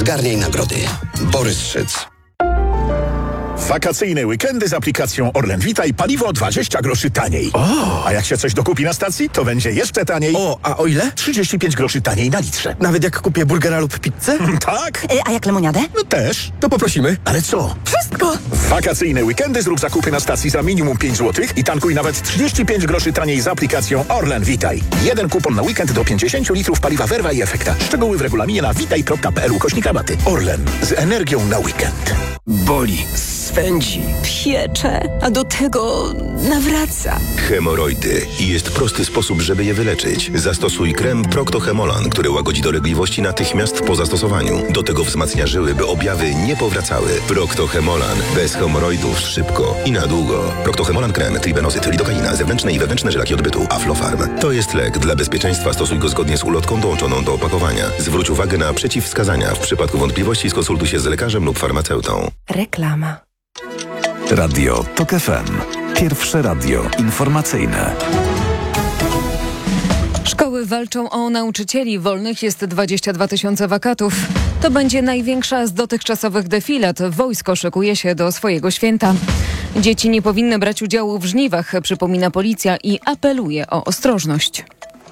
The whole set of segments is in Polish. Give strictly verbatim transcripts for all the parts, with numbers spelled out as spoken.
Zgarniaj nagrody. Borys Szyc. Wakacyjne weekendy z aplikacją Orlen Witaj, paliwo dwadzieścia groszy taniej. O! A jak się coś dokupi na stacji, to będzie jeszcze taniej. O, a o ile? trzydzieści pięć groszy taniej na litrze. Nawet jak kupię burgera lub pizzę? Tak? E, a jak lemoniadę? No też. To poprosimy. Ale co? Wszystko! W wakacyjne weekendy zrób zakupy na stacji za minimum pięć złotych i tankuj nawet trzydzieści pięć groszy taniej z aplikacją Orlen Witaj. Jeden kupon na weekend do pięćdziesiąt litrów paliwa Werwa i Efekta. Szczegóły w regulaminie na witaj kropka p l ukośnik rabaty. Orlen. Z energią na weekend. Boli, swędzi, Piecze, a do tego nawraca. Hemoroidy. I jest prosty sposób, żeby je wyleczyć. Zastosuj krem Procto-Hemolan, który łagodzi dolegliwości natychmiast po zastosowaniu. Do tego wzmacnia żyły, by objawy nie powracały. Procto-Hemolan. Bez hemoroidów szybko i na długo. Procto-Hemolan krem, tribenozyt, lidokaina, zewnętrzne i wewnętrzne żelaki odbytu, Aflofarm. To jest lek. Dla bezpieczeństwa stosuj go zgodnie z ulotką dołączoną do opakowania. Zwróć uwagę na przeciwwskazania. W przypadku wątpliwości skonsultuj się z lekarzem lub farmaceutą. Reklama. Radio TOK F M. Pierwsze radio informacyjne. Szkoły walczą o nauczycieli. Wolnych jest dwadzieścia dwa tysiące wakatów. To będzie największa z dotychczasowych defilat. Wojsko szykuje się do swojego święta. Dzieci nie powinny brać udziału w żniwach, przypomina policja i apeluje o ostrożność.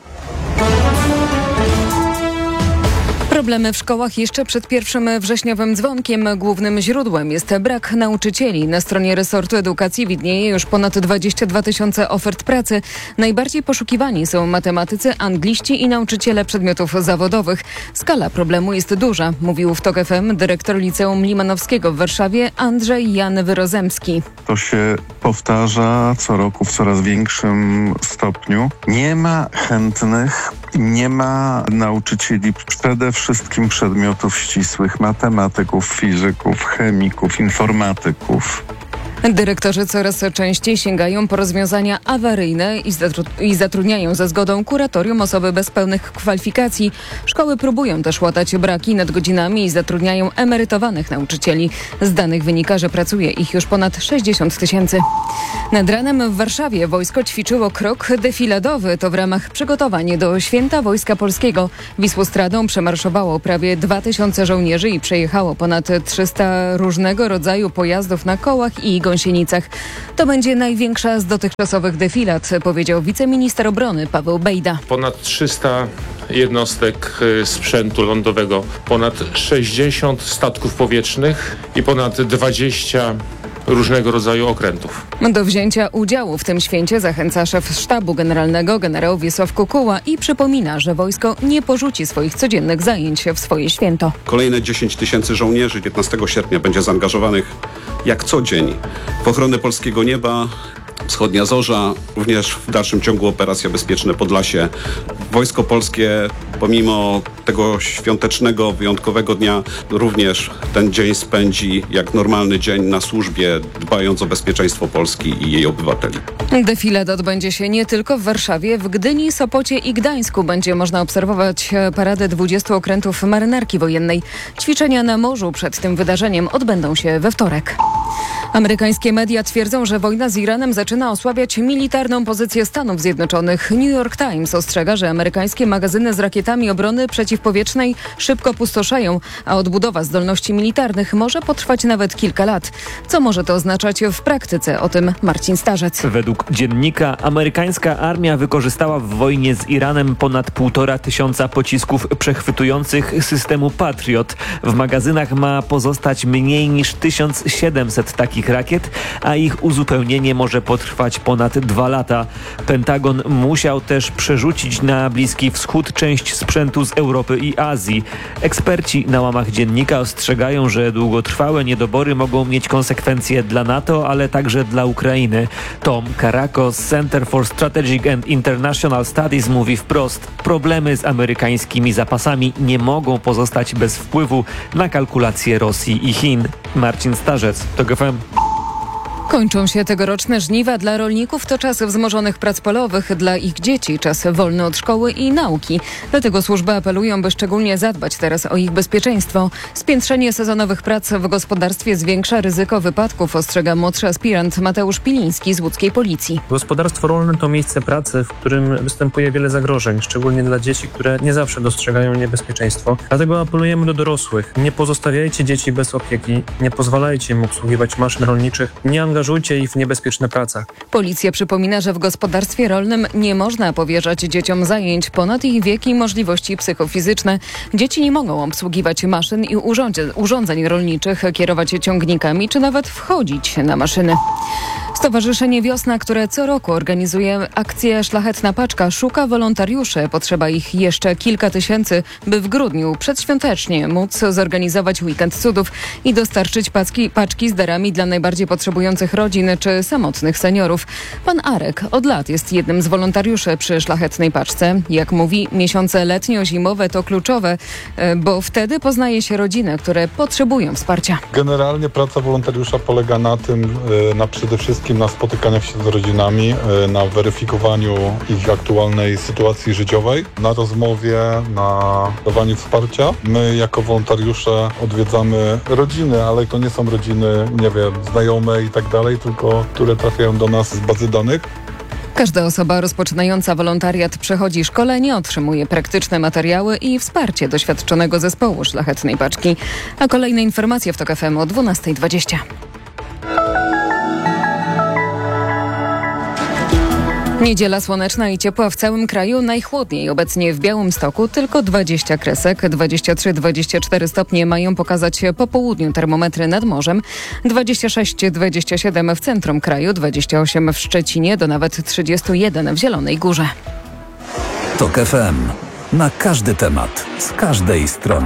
Problemy w szkołach jeszcze przed pierwszym wrześniowym dzwonkiem. Głównym źródłem jest brak nauczycieli. Na stronie resortu edukacji widnieje już ponad dwadzieścia dwa tysiące ofert pracy. Najbardziej poszukiwani są matematycy, angliści i nauczyciele przedmiotów zawodowych. Skala problemu jest duża, mówił w TOK F M dyrektor Liceum Limanowskiego w Warszawie Andrzej Jan Wyrozemski. To się powtarza co roku w coraz większym stopniu. Nie ma chętnych, nie ma nauczycieli przede wszystkim przedmiotów ścisłych, matematyków, fizyków, chemików, informatyków. Dyrektorzy coraz częściej sięgają po rozwiązania awaryjne i, zatru- i zatrudniają za zgodą kuratorium osoby bez pełnych kwalifikacji. Szkoły próbują też łatać braki nad godzinami i zatrudniają emerytowanych nauczycieli. Z danych wynika, że pracuje ich już ponad sześćdziesiąt tysięcy. Nad ranem w Warszawie wojsko ćwiczyło krok defiladowy. To w ramach przygotowań do Święta Wojska Polskiego. Wisłostradą przemarszowało prawie dwa tysiące żołnierzy i przejechało ponad trzysta różnego rodzaju pojazdów na kołach i gąsienicach. To będzie największa z dotychczasowych defilat, powiedział wiceminister obrony Paweł Bejda. Ponad trzysta jednostek sprzętu lądowego, ponad sześćdziesiąt statków powietrznych i ponad dwadzieścia różnego rodzaju okrętów. Do wzięcia udziału w tym święcie zachęca szef sztabu generalnego generał Wiesław Kukuła i przypomina, że wojsko nie porzuci swoich codziennych zajęć w swoje święto. Kolejne dziesięć tysięcy żołnierzy piętnastego sierpnia będzie zaangażowanych jak co dzień w ochronę polskiego nieba. Wschodnia Zorza, również w dalszym ciągu operacja Bezpieczne Podlasie. Wojsko Polskie, pomimo tego świątecznego, wyjątkowego dnia, również ten dzień spędzi jak normalny dzień na służbie, dbając o bezpieczeństwo Polski i jej obywateli. Defilada odbędzie się nie tylko w Warszawie. W Gdyni, Sopocie i Gdańsku będzie można obserwować paradę dwudziestu okrętów marynarki wojennej. Ćwiczenia na morzu przed tym wydarzeniem odbędą się we wtorek. Amerykańskie media twierdzą, że wojna z Iranem zaczyna osłabiać militarną pozycję Stanów Zjednoczonych. New York Times ostrzega, że amerykańskie magazyny z rakietami obrony przeciwpowietrznej szybko pustoszeją, a odbudowa zdolności militarnych może potrwać nawet kilka lat. Co może to oznaczać w praktyce? O tym Marcin Starzec. Według dziennika amerykańska armia wykorzystała w wojnie z Iranem ponad półtora tysiąca pocisków przechwytujących systemu Patriot. W magazynach ma pozostać mniej niż tysiąc siedemset takich rakiet, a ich uzupełnienie może potrwać ponad dwa lata. Pentagon musiał też przerzucić na Bliski Wschód część sprzętu z Europy i Azji. Eksperci na łamach dziennika ostrzegają, że długotrwałe niedobory mogą mieć konsekwencje dla NATO, ale także dla Ukrainy. Tom Karakos z Center for Strategic and International Studies mówi wprost: problemy z amerykańskimi zapasami nie mogą pozostać bez wpływu na kalkulacje Rosji i Chin. Marcin Starzec, TOK F M. Kończą się tegoroczne żniwa. Dla rolników to czas wzmożonych prac polowych, dla ich dzieci czas wolny od szkoły i nauki. Dlatego służby apelują, by szczególnie zadbać teraz o ich bezpieczeństwo. Spiętrzenie sezonowych prac w gospodarstwie zwiększa ryzyko wypadków, ostrzega młodszy aspirant Mateusz Piliński z łódzkiej policji. Gospodarstwo rolne to miejsce pracy, w którym występuje wiele zagrożeń, szczególnie dla dzieci, które nie zawsze dostrzegają niebezpieczeństwo. Dlatego apelujemy do dorosłych. Nie pozostawiajcie dzieci bez opieki, nie pozwalajcie im obsługiwać maszyn rolniczych, nie angażujcie ich w niebezpieczne prace. Policja przypomina, że w gospodarstwie rolnym nie można powierzać dzieciom zajęć ponad ich wiek i możliwości psychofizyczne. Dzieci nie mogą obsługiwać maszyn i urządzeń rolniczych, kierować ciągnikami czy nawet wchodzić na maszyny. Stowarzyszenie Wiosna, które co roku organizuje akcję Szlachetna Paczka, szuka wolontariuszy. Potrzeba ich jeszcze kilka tysięcy, by w grudniu przedświątecznie móc zorganizować weekend cudów i dostarczyć paczki, paczki z darami dla najbardziej potrzebujących rodzin czy samotnych seniorów. Pan Arek od lat jest jednym z wolontariuszy przy Szlachetnej Paczce. Jak mówi, miesiące letnio-zimowe to kluczowe, bo wtedy poznaje się rodziny, które potrzebują wsparcia. Generalnie praca wolontariusza polega na tym, na przede wszystkim na spotykaniach się z rodzinami, na weryfikowaniu ich aktualnej sytuacji życiowej, na rozmowie, na dawaniu wsparcia. My jako wolontariusze odwiedzamy rodziny, ale to nie są rodziny, nie wiem, znajome i tak dalej, tylko które trafiają do nas z bazy danych. Każda osoba rozpoczynająca wolontariat przechodzi szkolenie, otrzymuje praktyczne materiały i wsparcie doświadczonego zespołu Szlachetnej Paczki. A kolejne informacje w TOK F M o dwunasta dwadzieścia. Niedziela słoneczna i ciepła w całym kraju, najchłodniej obecnie w Białymstoku, tylko dwadzieścia kresek, dwadzieścia trzy dwadzieścia cztery stopnie mają pokazać po południu termometry nad morzem, dwadzieścia sześć dwadzieścia siedem w centrum kraju, dwadzieścia osiem w Szczecinie, do nawet trzydzieści jeden w Zielonej Górze. TOK F M. Na każdy temat, z każdej strony.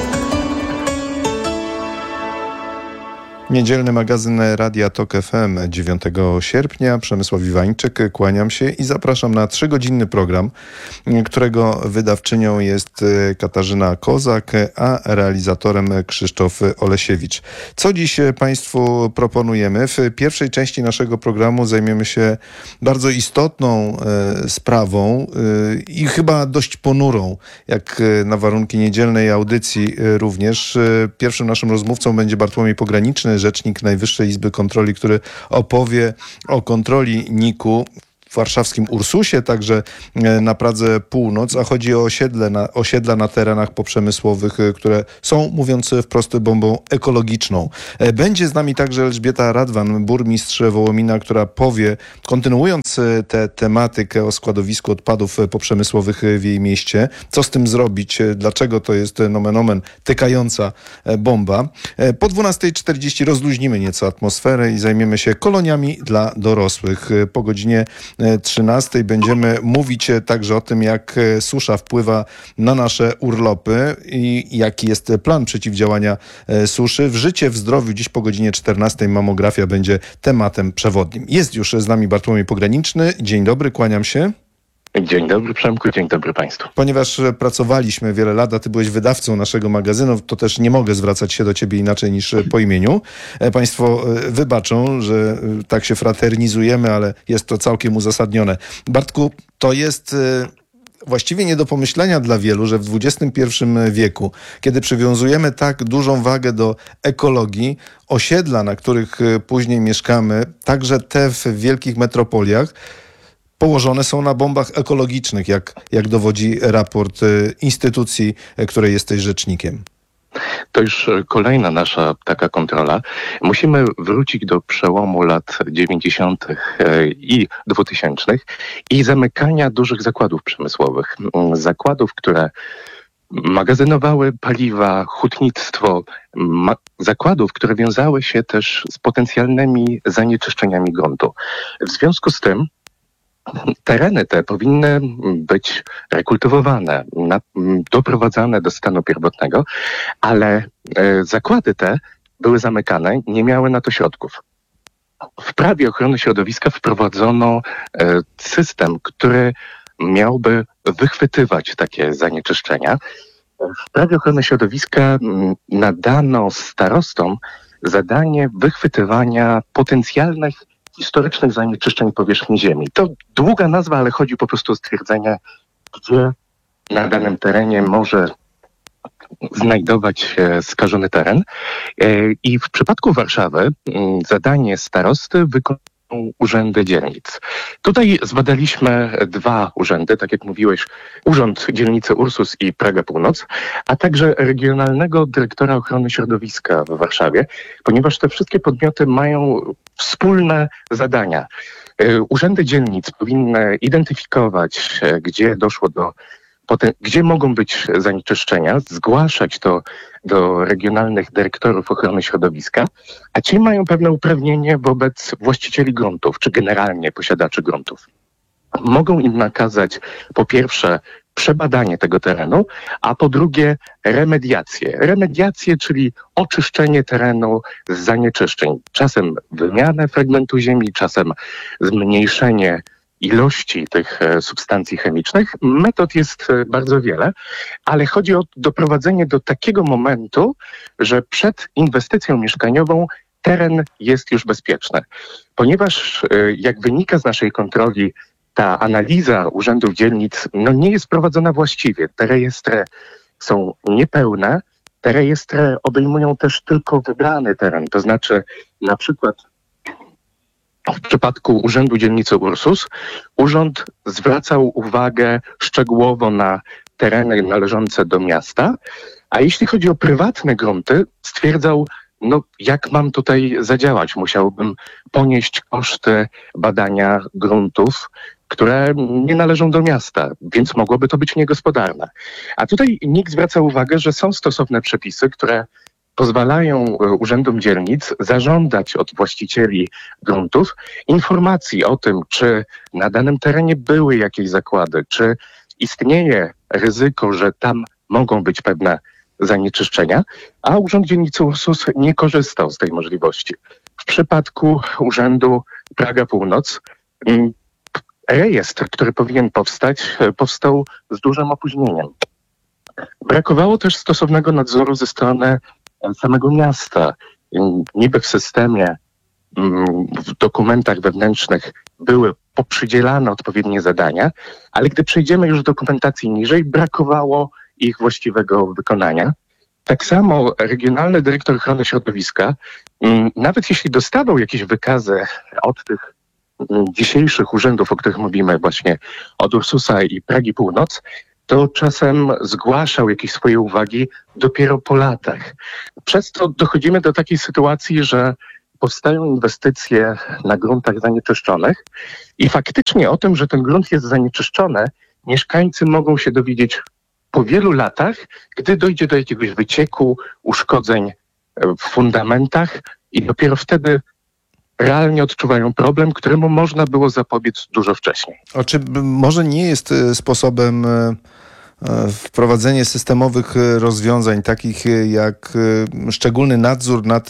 Niedzielny magazyn Radia TOK F M dziewiątego sierpnia. Przemysław Iwańczyk, kłaniam się i zapraszam na trzygodzinny program, którego wydawczynią jest Katarzyna Kozak, a realizatorem Krzysztof Olesiewicz. Co dziś Państwu proponujemy? W pierwszej części naszego programu zajmiemy się bardzo istotną e, sprawą e, i chyba dość ponurą, jak na warunki niedzielnej audycji e, również. E, pierwszym naszym rozmówcą będzie Bartłomiej Pograniczny, rzecznik Najwyższej Izby Kontroli, który opowie o kontroli N I K-u w warszawskim Ursusie, także na Pradze Północ, a chodzi o osiedle na, osiedla na terenach poprzemysłowych, które są, mówiąc wprost, bombą ekologiczną. Będzie z nami także Elżbieta Radwan, burmistrz Wołomina, która powie, kontynuując tę tematykę o składowisku odpadów poprzemysłowych w jej mieście, co z tym zrobić, dlaczego to jest nomen omen tykająca bomba. Po dwunastej czterdzieści rozluźnimy nieco atmosferę i zajmiemy się koloniami dla dorosłych. Po godzinie trzynastej będziemy mówić także o tym, jak susza wpływa na nasze urlopy i jaki jest plan przeciwdziałania suszy. W Życie w zdrowiu dziś po godzinie czternastej mamografia będzie tematem przewodnim. Jest już z nami Bartłomiej Pograniczny. Dzień dobry, kłaniam się. Dzień dobry Przemku, dzień dobry Państwu. Ponieważ pracowaliśmy wiele lat, a Ty byłeś wydawcą naszego magazynu, to też nie mogę zwracać się do Ciebie inaczej niż po imieniu. Państwo wybaczą, że tak się fraternizujemy, ale jest to całkiem uzasadnione. Bartku, to jest właściwie nie do pomyślenia dla wielu, że w dwudziestym pierwszym wieku, kiedy przywiązujemy tak dużą wagę do ekologii, osiedla, na których później mieszkamy, także te w wielkich metropoliach, położone są na bombach ekologicznych, jak, jak dowodzi raport instytucji, której jesteś rzecznikiem. To już kolejna nasza taka kontrola. Musimy wrócić do przełomu lat dziewięćdziesiątych i dwutysięcznych i zamykania dużych zakładów przemysłowych. Zakładów, które magazynowały paliwa, hutnictwo, ma- zakładów, które wiązały się też z potencjalnymi zanieczyszczeniami gruntu. W związku z tym tereny te powinny być rekultywowane, na, doprowadzane do stanu pierwotnego, ale e, zakłady te były zamykane, nie miały na to środków. W prawie ochrony środowiska wprowadzono e, system, który miałby wychwytywać takie zanieczyszczenia. W prawie ochrony środowiska nadano starostom zadanie wychwytywania potencjalnych historycznych zanieczyszczeń powierzchni Ziemi. To długa nazwa, ale chodzi po prostu o stwierdzenie, gdzie na danym terenie może znajdować się skażony teren. I w przypadku Warszawy zadanie starosty wykonują urzędy dzielnic. Tutaj zbadaliśmy dwa urzędy, tak jak mówiłeś, Urząd Dzielnicy Ursus i Praga Północ, a także Regionalnego Dyrektora Ochrony Środowiska w Warszawie, ponieważ te wszystkie podmioty mają wspólne zadania. Urzędy dzielnic powinny identyfikować, gdzie doszło do Potem, gdzie mogą być zanieczyszczenia, zgłaszać to do regionalnych dyrektorów ochrony środowiska, a ci mają pewne uprawnienie wobec właścicieli gruntów, czy generalnie posiadaczy gruntów. Mogą im nakazać po pierwsze przebadanie tego terenu, a po drugie remediację. Remediację, czyli oczyszczenie terenu z zanieczyszczeń. Czasem wymianę fragmentu ziemi, czasem zmniejszenie ilości tych substancji chemicznych. Metod jest bardzo wiele, ale chodzi o doprowadzenie do takiego momentu, że przed inwestycją mieszkaniową teren jest już bezpieczny. Ponieważ jak wynika z naszej kontroli, ta analiza urzędów dzielnic no, nie jest prowadzona właściwie. Te rejestry są niepełne. Te rejestry obejmują też tylko wybrany teren. To znaczy na przykład w przypadku Urzędu Dzielnicy Ursus urząd zwracał uwagę szczegółowo na tereny należące do miasta, a jeśli chodzi o prywatne grunty, stwierdzał, no jak mam tutaj zadziałać? Musiałbym ponieść koszty badania gruntów, które nie należą do miasta, więc mogłoby to być niegospodarne. A tutaj NIK zwraca uwagę, że są stosowne przepisy, które pozwalają urzędom dzielnic zażądać od właścicieli gruntów informacji o tym, czy na danym terenie były jakieś zakłady, czy istnieje ryzyko, że tam mogą być pewne zanieczyszczenia, a Urząd Dzielnicy Ursus nie korzystał z tej możliwości. W przypadku Urzędu Praga Północ rejestr, który powinien powstać, powstał z dużym opóźnieniem. Brakowało też stosownego nadzoru ze strony samego miasta. Niby w systemie, w dokumentach wewnętrznych były poprzydzielane odpowiednie zadania, ale gdy przejdziemy już w dokumentacji niżej, brakowało ich właściwego wykonania. Tak samo Regionalny Dyrektor Ochrony Środowiska, nawet jeśli dostawał jakieś wykazy od tych dzisiejszych urzędów, o których mówimy właśnie, od Ursusa i Pragi Północ, to czasem zgłaszał jakieś swoje uwagi dopiero po latach. Przez to dochodzimy do takiej sytuacji, że powstają inwestycje na gruntach zanieczyszczonych i faktycznie o tym, że ten grunt jest zanieczyszczony, mieszkańcy mogą się dowiedzieć po wielu latach, gdy dojdzie do jakiegoś wycieku, uszkodzeń w fundamentach i dopiero wtedy realnie odczuwają problem, któremu można było zapobiec dużo wcześniej. A czy może nie jest sposobem wprowadzenie systemowych rozwiązań, takich jak szczególny nadzór nad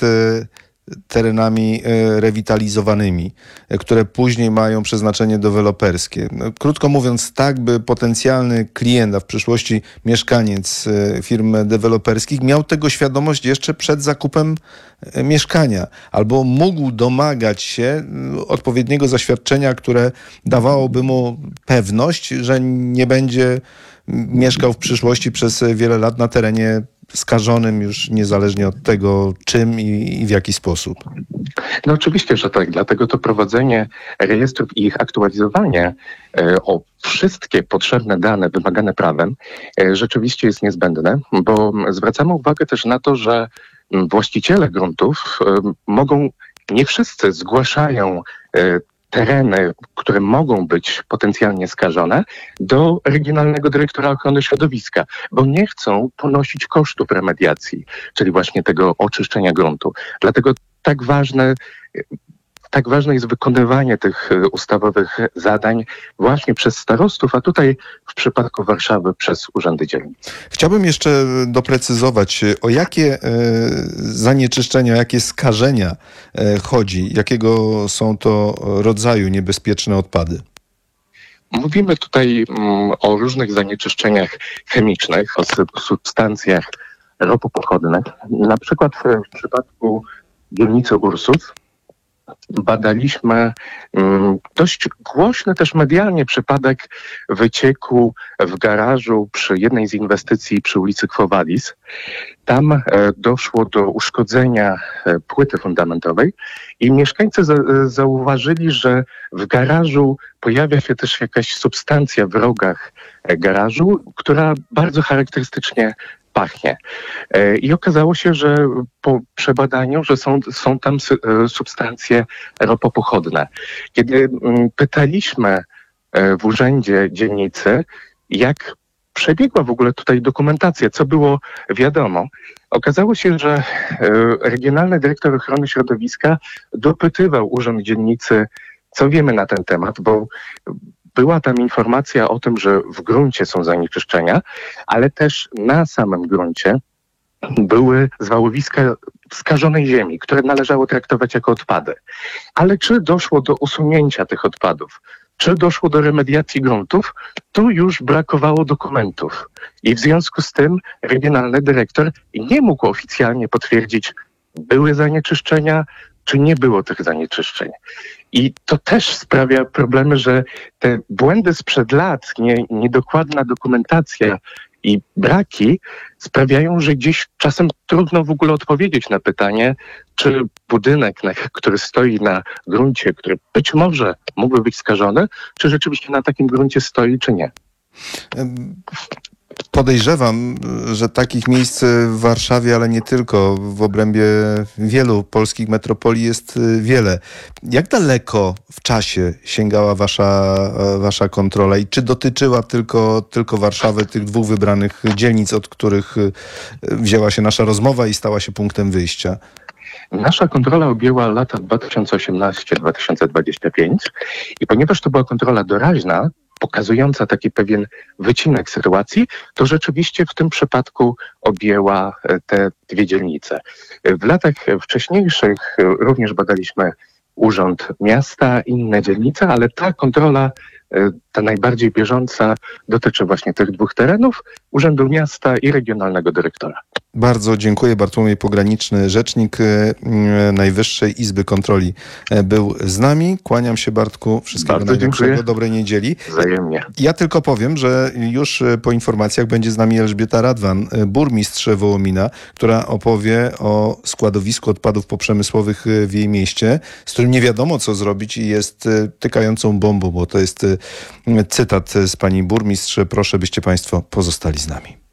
terenami rewitalizowanymi, które później mają przeznaczenie deweloperskie. Krótko mówiąc, tak by potencjalny klient, a w przyszłości mieszkaniec firm deweloperskich miał tego świadomość jeszcze przed zakupem mieszkania, albo mógł domagać się odpowiedniego zaświadczenia, które dawałoby mu pewność, że nie będzie mieszkał w przyszłości przez wiele lat na terenie skażonym już niezależnie od tego, czym i, i w jaki sposób. No oczywiście, że tak. Dlatego to prowadzenie rejestrów i ich aktualizowanie e, o wszystkie potrzebne dane wymagane prawem e, rzeczywiście jest niezbędne, bo zwracamy uwagę też na to, że właściciele gruntów e, mogą, nie wszyscy zgłaszają e, tereny, które mogą być potencjalnie skażone, do Regionalnego Dyrektora Ochrony Środowiska, bo nie chcą ponosić kosztów remediacji, czyli właśnie tego oczyszczenia gruntu. Dlatego tak ważne, tak ważne jest wykonywanie tych ustawowych zadań właśnie przez starostów, a tutaj w przypadku Warszawy przez urzędy dzielnic. Chciałbym jeszcze doprecyzować, o jakie zanieczyszczenia, o jakie skażenia chodzi, jakiego są to rodzaju niebezpieczne odpady. Mówimy tutaj mm, o różnych zanieczyszczeniach chemicznych, o substancjach ropopochodnych. Na przykład w przypadku dzielnicy Ursus badaliśmy um, dość głośny też medialnie przypadek wycieku w garażu przy jednej z inwestycji przy ulicy Quo Vadis. Tam e, doszło do uszkodzenia e, płyty fundamentowej i mieszkańcy za, e, zauważyli, że w garażu pojawia się też jakaś substancja w rogach e, garażu, która bardzo charakterystycznie pachnie. I okazało się, że po przebadaniu, że są, są tam substancje ropopochodne. Kiedy pytaliśmy w urzędzie dzielnicy, jak przebiegła w ogóle tutaj dokumentacja, co było wiadomo, okazało się, że Regionalny Dyrektor Ochrony Środowiska dopytywał urząd dzielnicy, co wiemy na ten temat, bo była tam informacja o tym, że w gruncie są zanieczyszczenia, ale też na samym gruncie były zwałowiska skażonej ziemi, które należało traktować jako odpady. Ale czy doszło do usunięcia tych odpadów, czy doszło do remediacji gruntów, tu już brakowało dokumentów. I w związku z tym regionalny dyrektor nie mógł oficjalnie potwierdzić, były zanieczyszczenia, czy nie było tych zanieczyszczeń. I to też sprawia problemy, że te błędy sprzed lat, nie, niedokładna dokumentacja i braki sprawiają, że gdzieś czasem trudno w ogóle odpowiedzieć na pytanie, czy budynek, który stoi na gruncie, który być może mógłby być skażony, czy rzeczywiście na takim gruncie stoi, czy nie. Podejrzewam, że takich miejsc w Warszawie, ale nie tylko, w obrębie wielu polskich metropolii jest wiele. Jak daleko w czasie sięgała wasza, wasza kontrola i czy dotyczyła tylko, tylko Warszawy, tych dwóch wybranych dzielnic, od których wzięła się nasza rozmowa i stała się punktem wyjścia? Nasza kontrola objęła lata dwa tysiące osiemnasty do dwa tysiące dwudziestego piątego i ponieważ to była kontrola doraźna, pokazująca taki pewien wycinek sytuacji, to rzeczywiście w tym przypadku objęła te dwie dzielnice. W latach wcześniejszych również badaliśmy Urząd Miasta, inne dzielnice, ale ta kontrola, ta najbardziej bieżąca, dotyczy właśnie tych dwóch terenów, Urzędu Miasta i Regionalnego Dyrektora. Bardzo dziękuję. Bartłomiej Pograniczny, rzecznik Najwyższej Izby Kontroli, był z nami. Kłaniam się, Bartku. Wszystkiego Bardzo najlepszego. dziękuję. Dobrej niedzieli. Wzajemnie. Ja tylko powiem, że już po informacjach będzie z nami Elżbieta Radwan, burmistrz Wołomina, która opowie o składowisku odpadów poprzemysłowych w jej mieście, z którym nie wiadomo, co zrobić i jest tykającą bombą, bo to jest cytat z pani burmistrz. Proszę, byście państwo pozostali z nami.